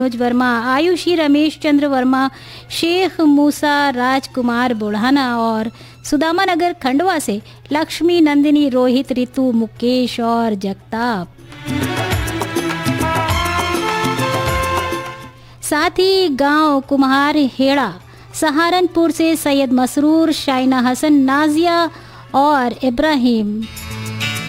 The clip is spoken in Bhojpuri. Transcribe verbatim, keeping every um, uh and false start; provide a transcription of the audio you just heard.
मनोज वर्मा, आयुषी रमेश चंद्र वर्मा, शेख मूसा राजकुमार बुढ़ाना और सुदामा नगर खंडवा से लक्ष्मी नंदिनी रोहित रितु मुकेश और जगताप। साथ ही गांव कुम्हार हेड़ा सहारनपुर से सैयद मसरूर, शाइना हसन, नाजिया और इब्राहिम।